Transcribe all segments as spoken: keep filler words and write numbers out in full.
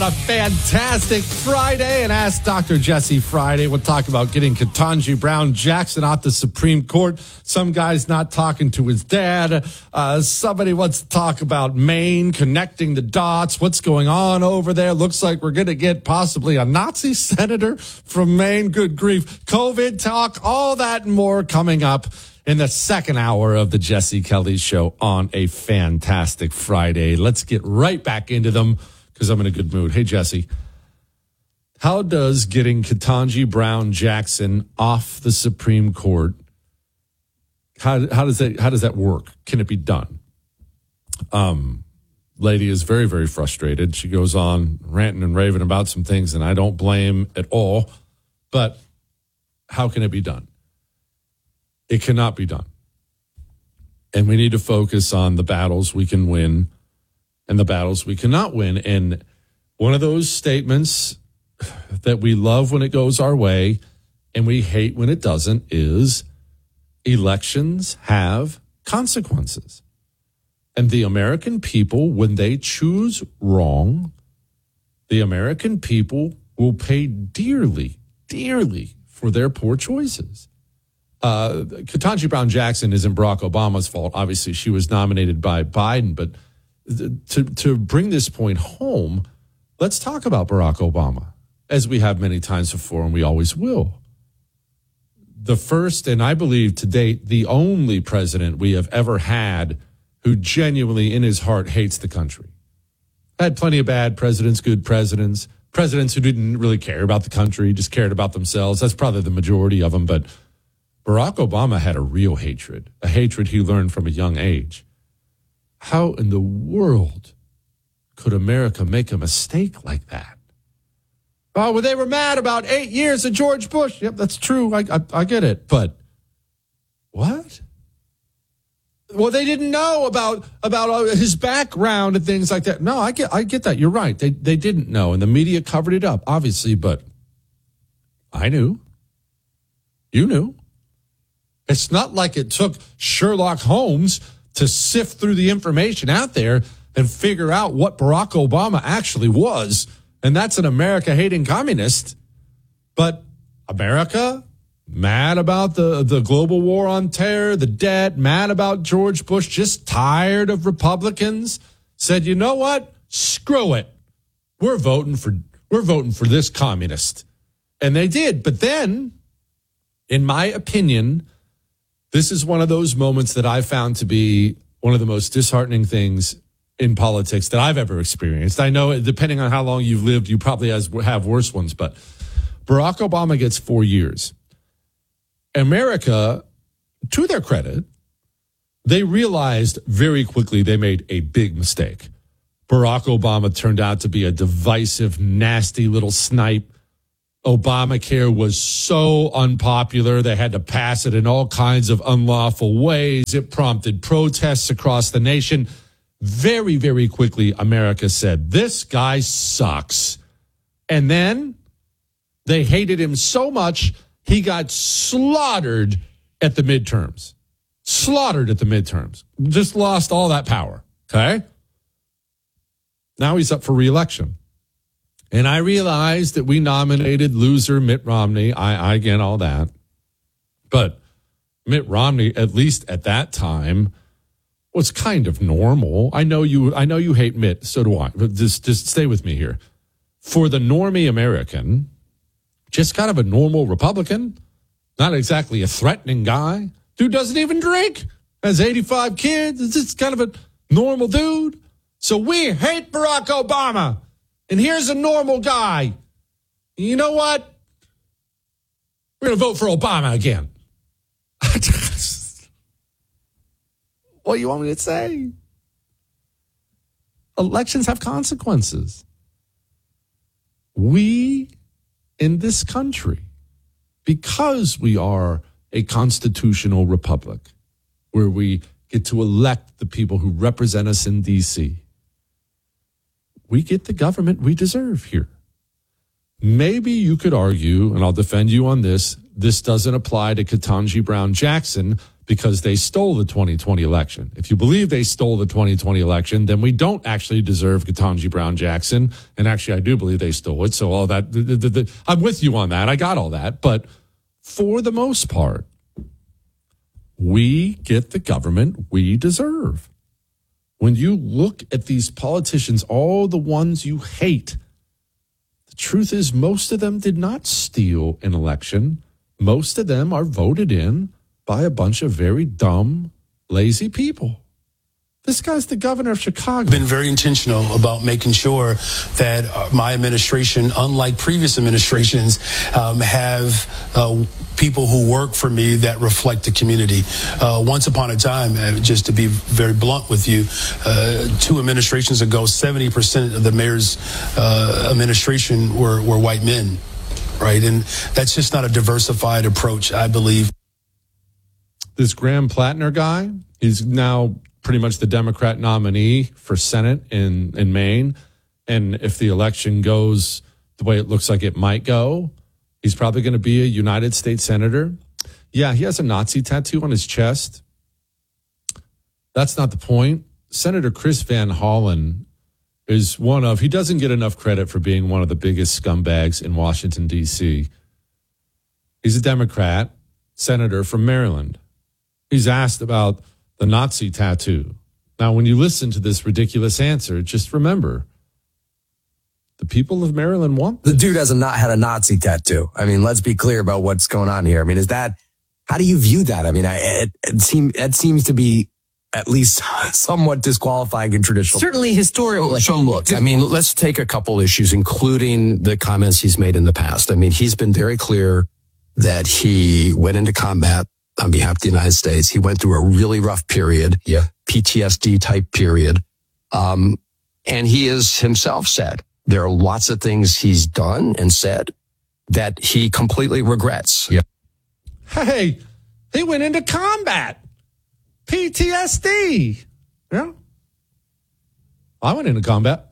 A fantastic Friday and Ask Doctor Jesse Friday. We'll talk about getting Ketanji Brown Jackson off the Supreme Court. Some guy's not talking to his dad. Uh, somebody wants to talk about Maine, connecting the dots. What's going on over there? Looks like we're going to get possibly a Nazi senator from Maine. Good grief. COVID talk, all that and more coming up in the second hour of the Jesse Kelly Show on a fantastic Friday. Let's get right back into them, because I'm in a good mood. Hey, Jesse, how does getting Ketanji Brown Jackson off the Supreme Court, how, how does that how does that work? Can it be done? Um, lady is very, very frustrated. She goes on ranting and raving about some things, and I don't blame at all. But how can it be done? It cannot be done. And we need to focus on the battles we can win and the battles we cannot win. And one of those statements that we love when it goes our way and we hate when it doesn't is elections have consequences. And the American people, when they choose wrong, the American people will pay dearly, dearly for their poor choices. Uh, Ketanji Brown Jackson isn't Barack Obama's fault. Obviously, she was nominated by Biden, but To, to bring this point home, let's talk about Barack Obama, as we have many times before, and we always will. The first, and I believe to date, the only president we have ever had who genuinely in his heart hates the country. Had plenty of bad presidents, good presidents, presidents who didn't really care about the country, just cared about themselves. That's probably the majority of them. But Barack Obama had a real hatred, a hatred he learned from a young age. How in the world could America make a mistake like that? Oh, well, they were mad about eight years of George Bush. Yep, that's true. I, I, I get it. But what? Well, they didn't know about about his background and things like that. No, I get I get that. You're right. They they didn't know, and the media covered it up, obviously. But I knew. You knew. It's not like it took Sherlock Holmes to sift through the information out there and figure out what Barack Obama actually was. And that's an America-hating communist. But America, mad about the, the global war on terror, the debt, mad about George Bush, just tired of Republicans, said, you know what? Screw it. We're voting for, we're voting for this communist. And they did. But then, in my opinion, this is one of those moments that I found to be one of the most disheartening things in politics that I've ever experienced. I know, depending on how long you've lived, you probably have worse ones, but Barack Obama gets four years. America, to their credit, they realized very quickly they made a big mistake. Barack Obama turned out to be a divisive, nasty little snipe. Obamacare was so unpopular, they had to pass it in all kinds of unlawful ways. It prompted protests across the nation. Very, very quickly, America said, this guy sucks. And then they hated him so much, he got slaughtered at the midterms. Slaughtered at the midterms. Just lost all that power, okay? Now he's up for re-election. And I realized that we nominated loser Mitt Romney. I, I get all that. But Mitt Romney, at least at that time, was kind of normal. I know you I know you hate Mitt, so do I. But just, just stay with me here. For the normie American, just kind of a normal Republican, not exactly a threatening guy. Dude doesn't even drink, has eighty-five kids. It's just kind of a normal dude. So we hate Barack Obama. And here's a normal guy. You know what? We're going to vote for Obama again. What do you want me to say? Elections have consequences. We in this country, because we are a constitutional republic where we get to elect the people who represent us in D C, we get the government we deserve here. Maybe you could argue, and I'll defend you on this, this doesn't apply to Ketanji Brown Jackson because they stole the twenty twenty election. If you believe they stole the twenty twenty election, then we don't actually deserve Ketanji Brown Jackson. And actually, I do believe they stole it. So all that, the, the, the, I'm with you on that. I got all that. But for the most part, we get the government we deserve. When you look at these politicians, all the ones you hate, the truth is most of them did not steal an election. Most of them are voted in by a bunch of very dumb, lazy people. This guy's the governor of Chicago. Been very intentional about making sure that uh, my administration, unlike previous administrations, um, have uh, people who work for me that reflect the community. Uh, once upon a time, uh, just to be very blunt with you, uh, two administrations ago, seventy percent of the mayor's uh, administration were, were white men, right? And that's just not a diversified approach, I believe. This Graham Plattner guy is now pretty much the Democrat nominee for Senate in, in Maine. And if the election goes the way it looks like it might go, he's probably going to be a United States Senator. Yeah, he has a Nazi tattoo on his chest. That's not the point. Senator Chris Van Hollen is one of, he doesn't get enough credit for being one of the biggest scumbags in Washington, D C. He's a Democrat senator from Maryland. He's asked about the Nazi tattoo. Now, when you listen to this ridiculous answer, just remember, the people of Maryland want this. The dude has a not had a Nazi tattoo. I mean, let's be clear about what's going on here. I mean, is that, how do you view that? I mean, I, it, it, seem, it seems to be at least somewhat disqualifying in traditional. Certainly historical. So look, I mean, let's take a couple issues, including the comments he's made in the past. I mean, he's been very clear that he went into combat on behalf of the United States. He went through a really rough period, yeah, P T S D type period. Um, and he has himself said there are lots of things he's done and said that he completely regrets. Yeah. Hey, he went into combat. P T S D. Yeah. I went into combat.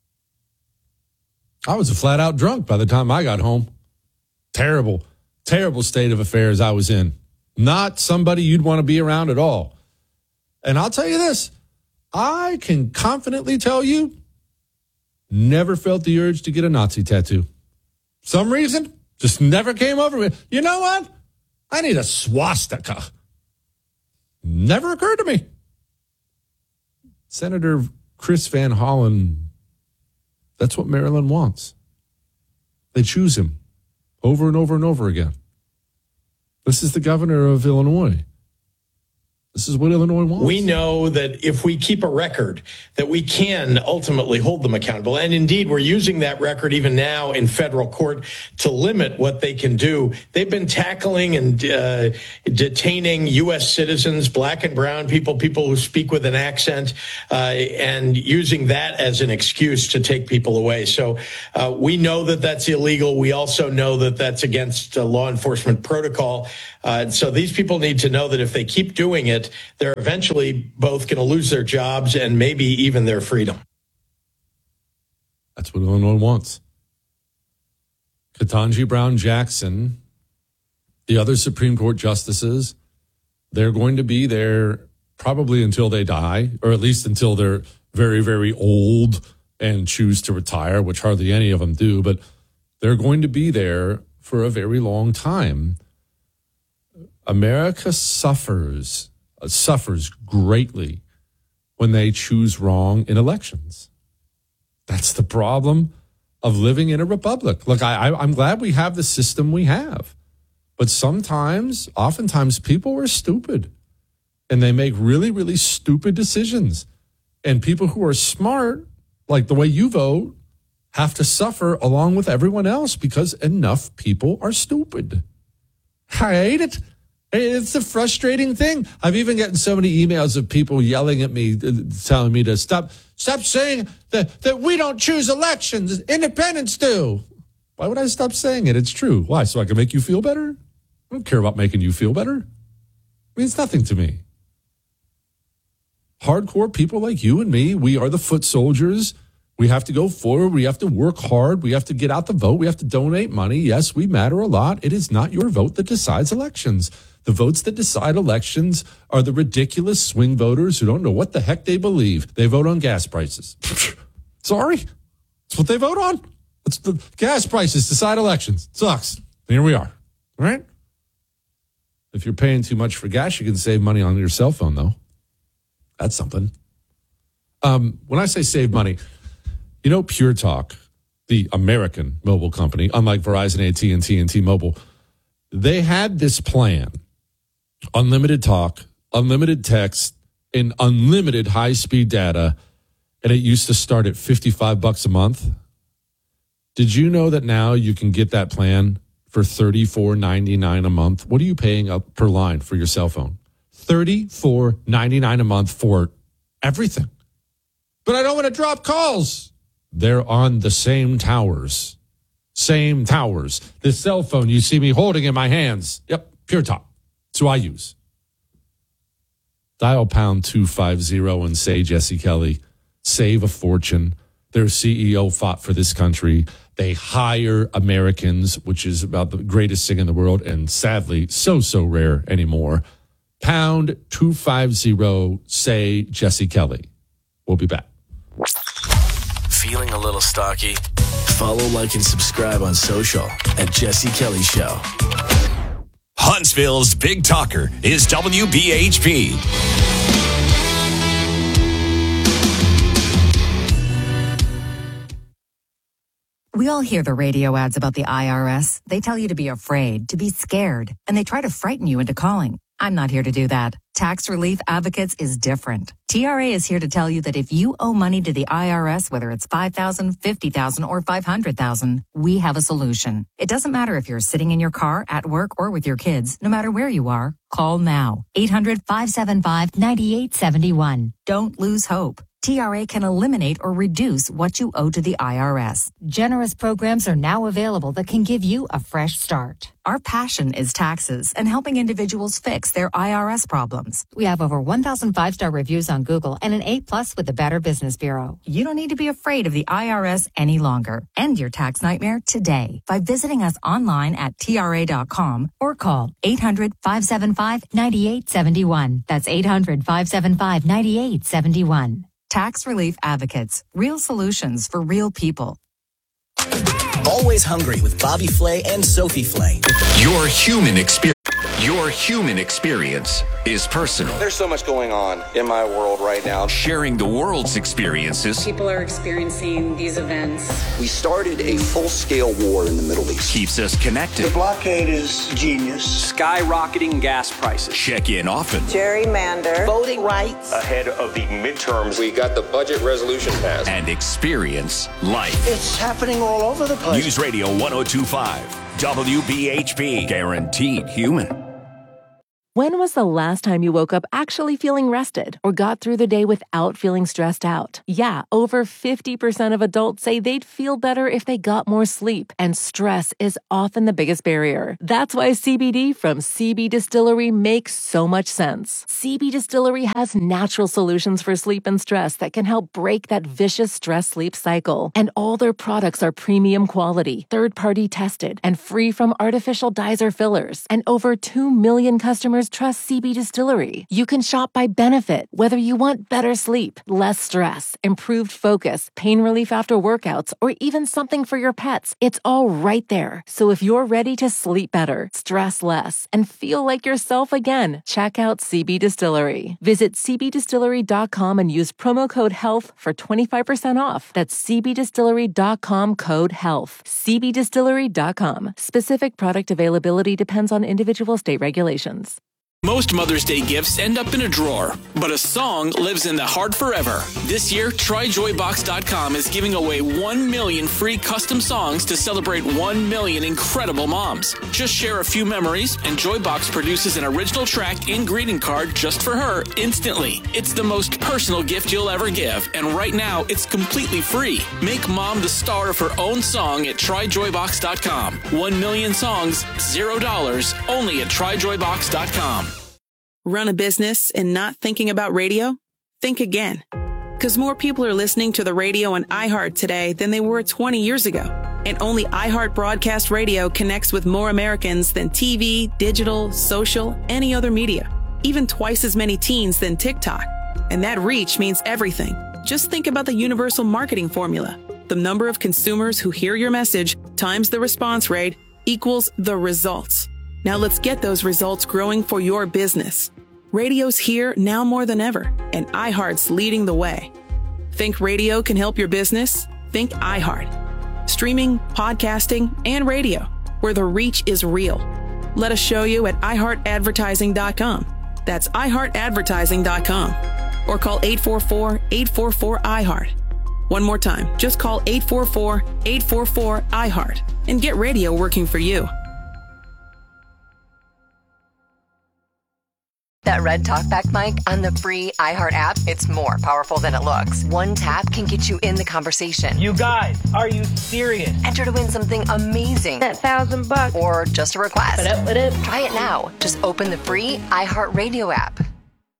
I was a flat out drunk by the time I got home. Terrible, terrible state of affairs I was in. Not somebody you'd want to be around at all. And I'll tell you this, I can confidently tell you, never felt the urge to get a Nazi tattoo. Some reason, just never came over me. You know what? I need a swastika. Never occurred to me. Senator Chris Van Hollen, that's what Maryland wants. They choose him over and over and over again. This is the governor of Illinois. This is what Illinois wants. We know that if we keep a record, that we can ultimately hold them accountable. And indeed, we're using that record even now in federal court to limit what they can do. They've been tackling and uh, detaining U S citizens, black and brown people, people who speak with an accent, uh, and using that as an excuse to take people away. So uh, we know that that's illegal. We also know that that's against uh, law enforcement protocol. Uh, so these people need to know that if they keep doing it, they're eventually both going to lose their jobs and maybe even their freedom. That's what Illinois wants. Ketanji Brown Jackson, the other Supreme Court justices, they're going to be there probably until they die, or at least until they're very, very old and choose to retire, which hardly any of them do, but they're going to be there for a very long time. America suffers, uh, suffers greatly when they choose wrong in elections. That's the problem of living in a republic. Look, I, I, I'm glad we have the system we have. But sometimes, oftentimes, people are stupid. And they make really, really stupid decisions. And people who are smart, like the way you vote, have to suffer along with everyone else because enough people are stupid. I hate it. It's a frustrating thing. I've even gotten so many emails of people yelling at me, telling me to stop, stop saying that, that we don't choose elections. Independents do. Why would I stop saying it? It's true. Why? So I can make you feel better? I don't care about making you feel better. It means nothing to me. Hardcore people like you and me, we are the foot soldiers. We have to go forward. We have to work hard. We have to get out the vote. We have to donate money. Yes, we matter a lot. It is not your vote that decides elections. The votes that decide elections are the ridiculous swing voters who don't know what the heck they believe. They vote on gas prices. Sorry. That's what they vote on. It's the gas prices decide elections. Sucks. Here we are. All right? If you're paying too much for gas, you can save money on your cell phone, though. That's something. Um, when I say save money, you know, Pure Talk, the American mobile company, unlike Verizon, A T and T, and T-Mobile, they had this plan, unlimited talk, unlimited text, and unlimited high-speed data, and it used to start at fifty-five bucks a month. Did you know that now you can get that plan for thirty-four ninety-nine a month? What are you paying up per line for your cell phone? thirty-four ninety-nine a month for everything. But I don't want to drop calls. They're on the same towers. Same towers. This cell phone you see me holding in my hands. Yep, Pure Talk. That's who I use. Dial pound two fifty and say Jesse Kelly. Save a fortune. Their C E O fought for this country. They hire Americans, which is about the greatest thing in the world, and sadly, so, so rare anymore. Pound two fifty, say Jesse Kelly. We'll be back. Feeling a little stocky? Follow, like, and subscribe on social at Jesse Kelly Show. Huntsville's Big Talker is W B H P. We all hear the radio ads about the I R S. They tell you to be afraid, to be scared, and they try to frighten you into calling. I'm not here to do that. Tax Relief Advocates is different. T R A is here to tell you that if you owe money to the I R S, whether it's five thousand dollars, fifty thousand dollars, or five hundred thousand dollars, we have a solution. It doesn't matter if you're sitting in your car, at work, or with your kids. No matter where you are, call now. eight hundred, five seven five, nine eight seven one. Don't lose hope. T R A can eliminate or reduce what you owe to the I R S. Generous programs are now available that can give you a fresh start. Our passion is taxes and helping individuals fix their I R S problems. We have over one thousand five-star reviews on Google and an A plus with the Better Business Bureau. You don't need to be afraid of the I R S any longer. End your tax nightmare today by visiting us online at T R A dot com or call eight hundred, five seven five, nine eight seven one. That's eight hundred, five seven five, nine eight seven one. Tax Relief Advocates. Real solutions for real people. Always hungry with Bobby Flay and Sophie Flay. Your human experience. Your human experience is personal. There's so much going on in my world right now. Sharing the world's experiences. People are experiencing these events. We started a full-scale war in the Middle East. Keeps us connected. The blockade is genius. Skyrocketing gas prices. Check in often. Gerrymander. Voting rights. Ahead of the midterms. We got the budget resolution passed. And experience life. It's happening all over the place. News Radio one oh two point five. W B H P. Guaranteed human. When was the last time you woke up actually feeling rested or got through the day without feeling stressed out? Yeah, over fifty percent of adults say they'd feel better if they got more sleep, and stress is often the biggest barrier. That's why C B D from C B Distillery makes so much sense. C B Distillery has natural solutions for sleep and stress that can help break that vicious stress-sleep cycle. And all their products are premium quality, third-party tested, and free from artificial dyes or fillers. And over two million customers trust C B Distillery. You can shop by benefit, whether you want better sleep, less stress, improved focus, pain relief after workouts, or even something for your pets. It's all right there. So if you're ready to sleep better, stress less, and feel like yourself again, check out C B Distillery. Visit C B distillery dot com and use promo code HEALTH for twenty-five percent off. That's C B distillery dot com code HEALTH. C B distillery dot com. Specific product availability depends on individual state regulations. Most Mother's Day gifts end up in a drawer, but a song lives in the heart forever. This year, Try Joy Box dot com is giving away one million free custom songs to celebrate one million incredible moms. Just share a few memories, and Joybox produces an original track and greeting card just for her instantly. It's the most personal gift you'll ever give, and right now, it's completely free. Make mom the star of her own song at Try Joy Box dot com. One million songs, zero dollars, only at Try Joy Box dot com. Run a business and not thinking about radio? Think again. Because more people are listening to the radio on iHeart today than they were twenty years ago. And only iHeart Broadcast Radio connects with more Americans than T V, digital, social, any other media. Even twice as many teens than TikTok. And that reach means everything. Just think about the universal marketing formula. The number of consumers who hear your message times the response rate equals the results. Now let's get those results growing for your business. Radio's here now more than ever, and iHeart's leading the way. Think radio can help your business? Think iHeart. Streaming, podcasting, and radio, where the reach is real. Let us show you at i heart advertising dot com. That's i heart advertising dot com. Or call eight four four, eight four four, I heart. One more time, just call eight four four, eight four four, I heart and get radio working for you. That red talkback mic on the free iHeart app, it's more powerful than it looks. One tap can get you in the conversation. You guys, are you serious? Enter to win something amazing. That thousand bucks. Or just a request. What up, what up? Try it now. Just open the free iHeart Radio app.